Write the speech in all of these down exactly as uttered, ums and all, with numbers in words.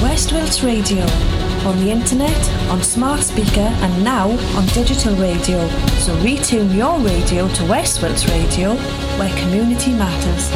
West Wilts Radio. On the internet, on smart speaker and now on digital radio. So retune your radio to West Wilts Radio, where community matters.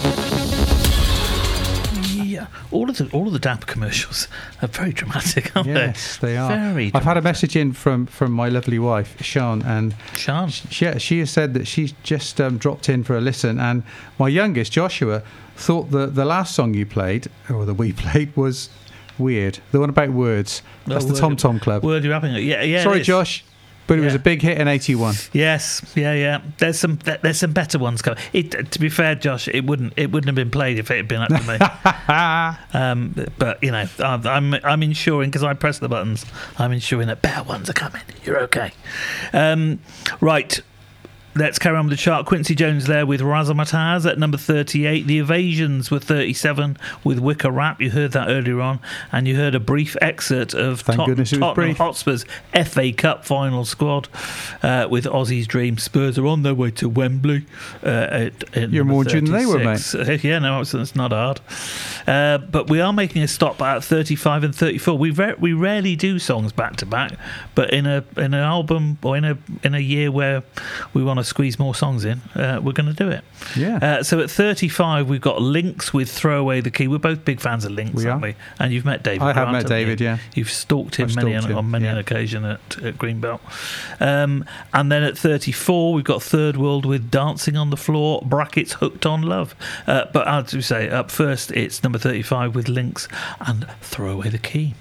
Yeah, all of the all of the D A P commercials are very dramatic, aren't they? Yes, they are. Very I've had a dramatic. message in from, from my lovely wife, Sean, and Sean. she, she has said that she's just um, dropped in for a listen, and my youngest, Joshua, thought that the last song you played, or that we played, was weird. The one about words. That's Oh, the word- Tom Tom Club. Word you're having it. Yeah, yeah. Sorry, it is. Josh, but it was Yeah. a big hit in eighty-one. Yes, yeah, yeah. There's some there's some better ones coming. It, to be fair, Josh, it wouldn't it wouldn't have been played if it had been up to me. um, but you know, I'm I'm, I'm ensuring, because I press the buttons, I'm ensuring that better ones are coming. You're okay. Um, right. Let's carry on with the chart. Quincy Jones there with Razzmatazz at number thirty-eight. The Evasions were thirty-seven with Wicker Rap. You heard that earlier on. And you heard a brief excerpt of Thank Tot- goodness it was Tottenham brief. Hotspur's F A Cup final squad uh, with Aussie's Dream. Spurs are on their way to Wembley. Uh, at, at You're number more June than they were, thirty-six. Uh, yeah, no, it's, it's not hard. Uh, but we are making a stop at thirty-five and thirty-four. We re- we rarely do songs back to back, but in a in an album or in a in a year where we want to squeeze more songs in, uh, we're going to do it. Yeah. Uh, so at thirty-five, we've got Lynx with Throw Away the Key. We're both big fans of Lynx, We aren't are. we? And you've met David. I have Grant, met haven't David, you? yeah. You've stalked him I've many stalked an, him, on many yeah. an occasion at, at Greenbelt. Um, and then at thirty-four, we've got Third World with Dancing on the Floor, brackets Hooked on Love. Uh, but as we say, up first, it's number thirty-five with Lynx and Throw Away the Key.